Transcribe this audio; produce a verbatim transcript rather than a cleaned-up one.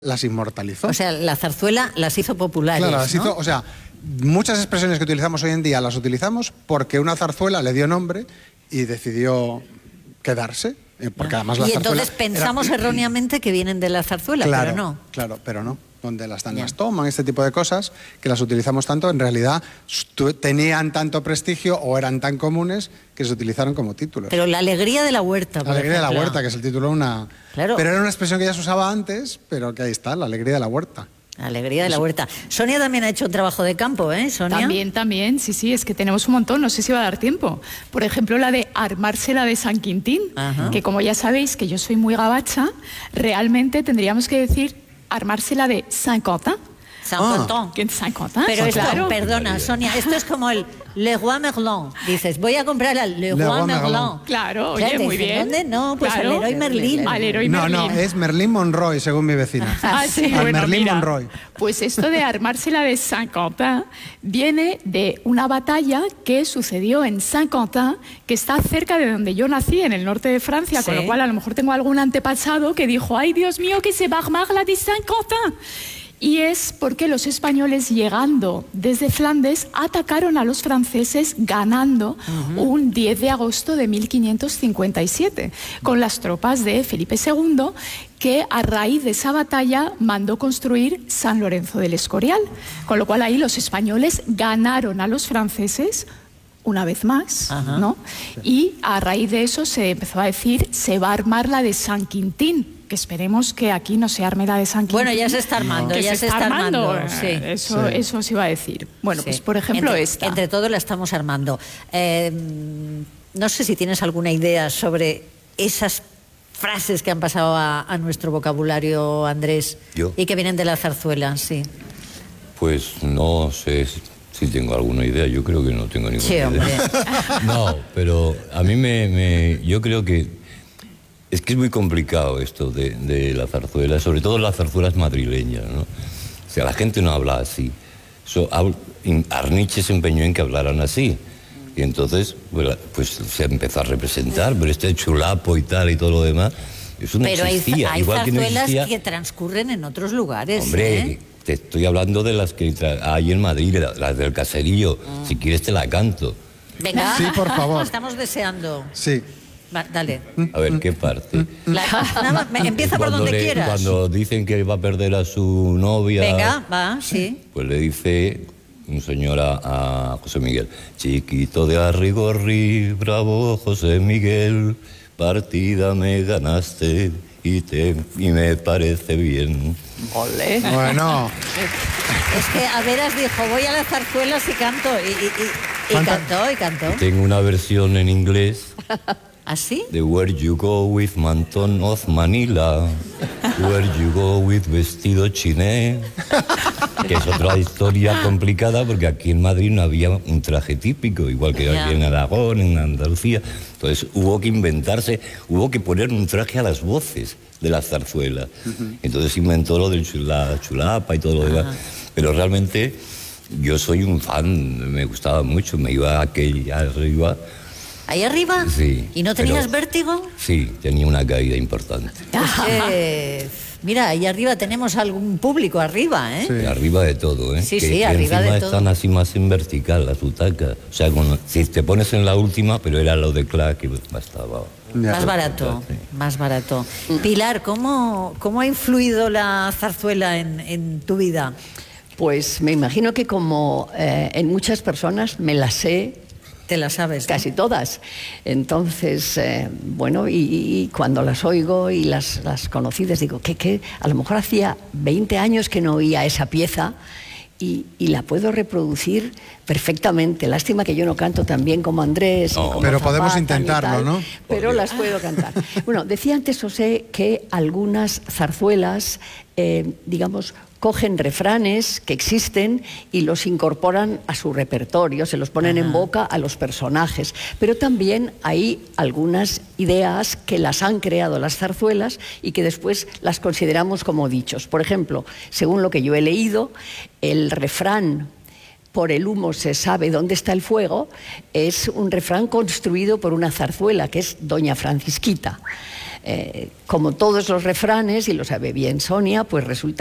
las inmortalizó. O sea, la zarzuela las hizo populares, Claro, las ¿no? hizo, o sea, muchas expresiones que utilizamos hoy en día las utilizamos porque una zarzuela le dio nombre y decidió quedarse. Porque además la y zarzuela entonces pensamos era... erróneamente que vienen de la zarzuela, claro, pero no. Claro, pero no. Donde las, las toman, este tipo de cosas, que las utilizamos tanto, en realidad tenían tanto prestigio o eran tan comunes que se utilizaron como títulos. Pero la alegría de la huerta, por La alegría ejemplo. de la huerta, que es el título de una... Claro. Pero era una expresión que ya se usaba antes, pero que ahí está, la alegría de la huerta. La alegría de la huerta. Sonia también ha hecho un trabajo de campo, ¿eh, Sonia? También, también, sí, sí, es que tenemos un montón, no sé si va a dar tiempo. Por ejemplo, la de armársela de San Quintín, Ajá. que como ya sabéis que yo soy muy gabacha, realmente tendríamos que decir armársela de Saint-Quentin. Saint-Quentin. ¿Qué es Saint-Quentin? Pero esto, claro. perdona, Sonia, esto es como el Le Roi Merlin. Dices, voy a comprar al Le Roi Roi Merlin. Merlin. Claro, Claro, oye, te muy dicen, bien. ¿dónde? No, pues Claro. al Leroy Merlin. Al Leroy No, Merlin. no, es Merlin Monroy, según mi vecina. Ah, sí, Al bueno, Merlin mira, Monroy. pues esto de armársela de Saint-Quentin viene de una batalla que sucedió en Saint-Quentin, que está cerca de donde yo nací, en el norte de Francia, Sí. con lo cual a lo mejor tengo algún antepasado que dijo, ay, Dios mío, que se va a armar la de Saint-Quentin. Y es porque los españoles, llegando desde Flandes, atacaron a los franceses ganando uh-huh. un diez de agosto de mil quinientos cincuenta y siete, con las tropas de Felipe segundo, que a raíz de esa batalla mandó construir San Lorenzo del Escorial. Con lo cual ahí los españoles ganaron a los franceses una vez más, Ajá. ¿no? Y a raíz de eso se empezó a decir, se va a armar la de San Quintín, que esperemos que aquí no se arme la de San Quintín. Bueno, ya se está armando, que ya se, se está armando. armando. Sí. Eso, Sí. eso se iba a decir. Bueno, Sí. pues por ejemplo entre, esta. Entre todos la estamos armando. Eh, no sé si tienes alguna idea sobre esas frases que han pasado a, a nuestro vocabulario, Andrés, ¿Yo? y que vienen de la zarzuela, sí. Pues no sé si tengo alguna idea, yo creo que no tengo ninguna Sí, idea. hombre. No, pero a mí me, me... Yo creo que... Es que es muy complicado esto de, de la zarzuela, sobre todo las zarzuelas madrileñas, ¿no? O sea, la gente no habla así. So, habl, Arniche se empeñó en que hablaran así. Y entonces, pues, pues se empezó a representar, pero este chulapo y tal y todo lo demás, eso no Pero hay, existía. hay Igual que no zarzuelas existía... que transcurren en otros lugares. Hombre, ¿eh? te estoy hablando de las que hay en Madrid, las del Caserillo. Mm. Si quieres te la canto. Venga, Sí, por favor. Estamos deseando. Sí. Va, dale. A ver, ¿qué parte? La, nada más, me- empieza por Cuando donde le- quieras. Cuando dicen que va a perder a su novia... Venga, va, sí. Pues le dice un señor a, a José Miguel, chiquito de Arrigorri, bravo José Miguel, partida me ganaste y, te, y me parece bien. Ole. Bueno, Es que a veras dijo, voy a las zarzuelas y canto. Y, y, y, y Canta- cantó, y cantó. Tengo una versión en inglés ¿Así? de Where You Go With Manton of Manila, Where You Go With Vestido Chiné, que es otra historia complicada porque aquí en Madrid no había un traje típico, igual que Ya. aquí en Aragón, en Andalucía. Entonces hubo que inventarse, hubo que poner un traje a las voces de la zarzuela. Uh-huh. Entonces inventó lo de la chulapa y todo lo demás. Pero realmente yo soy un fan, me gustaba mucho, me iba aquella arriba. ¿Ahí arriba? Sí, ¿Y no tenías pero- vértigo? Sí, tenía una caída importante. Pues que, mira, ahí arriba tenemos algún público arriba, ¿eh? Sí. Arriba de todo, ¿eh? Sí, que, sí, que arriba encima de todo. están así más en vertical las butacas. O sea, con- si te pones en la última, pero era lo de Clark que bastaba. ya. Más barato, Sí. más barato. Pilar, ¿cómo, cómo ha influido la zarzuela en, en tu vida? Pues me imagino que como eh, en muchas personas me las sé Te la sabes, ¿no? casi todas. Entonces, eh, bueno, y, y cuando las oigo y las, las conocidas, digo, que, que a lo mejor hacía veinte años que no oía esa pieza y, y la puedo reproducir perfectamente. Lástima que yo no canto tan bien como Andrés. No. ni como Pero podemos Zapata, ni intentarlo, tal, ¿no? Pero Por las puedo cantar. Bueno, decía antes José que algunas zarzuelas, eh, digamos, cogen refranes que existen y los incorporan a su repertorio, se los ponen Ajá. en boca a los personajes. Pero también hay algunas ideas que las han creado las zarzuelas y que después las consideramos como dichos. Por ejemplo, según lo que yo he leído, el refrán "por el humo se sabe dónde está el fuego" es un refrán construido por una zarzuela, que es Doña Francisquita. eh, como todos los refranes, y lo sabe bien Sonia, pues resulta